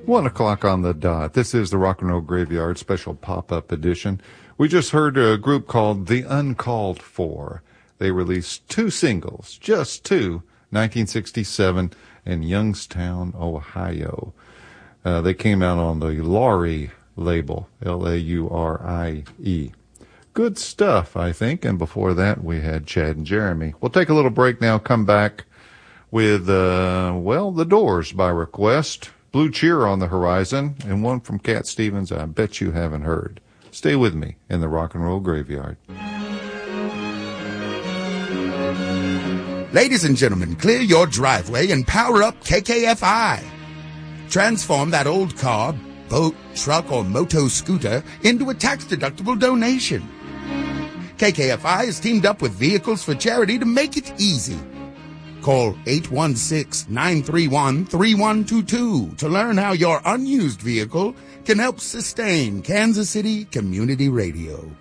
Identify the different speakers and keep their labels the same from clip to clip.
Speaker 1: 1 o'clock on the dot. This is the Rock and Roll Graveyard special pop-up edition. We just heard a group called The Uncalled For. They released 2 singles, just 2, 1967 in Youngstown, Ohio. They came out on the Laurie label, L-A-U-R-I-E. Good stuff, I think. And before that, we had Chad and Jeremy. We'll take a little break now, come back with, The Doors by request. Blue Cheer on the horizon, and one from Cat Stevens I bet you haven't heard. Stay with me in the Rock and Roll Graveyard.
Speaker 2: Ladies and gentlemen, clear your driveway and power up KKFI. Transform that old car, boat, truck, or moto scooter into a tax-deductible donation. KKFI has teamed up with Vehicles for Charity to make it easy. Call 816-931-3122 to learn how your unused vehicle can help sustain Kansas City Community Radio.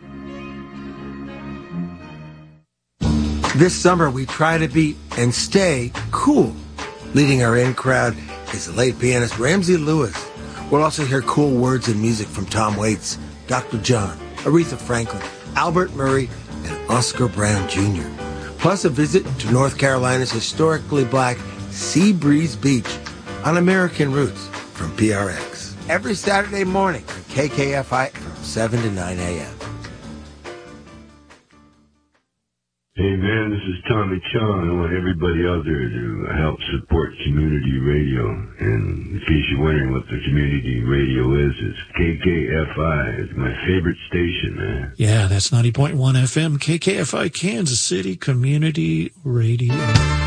Speaker 3: This summer, we try to be and stay cool. Leading our in crowd is the late pianist Ramsey Lewis. We'll also hear cool words and music from Tom Waits, Dr. John, Aretha Franklin, Albert Murray, and Oscar Brown Jr., plus a visit to North Carolina's historically black Sea Breeze Beach on American Roots from PRX. Every Saturday morning on KKFI from 7 to 9 a.m.
Speaker 4: Hey man, this is Tommy Chong. I want everybody out there to help support community radio. And in case you're wondering what the community radio is, it's KKFI. It's my favorite station, man.
Speaker 5: Yeah, that's 90.1 FM, KKFI, Kansas City Community Radio.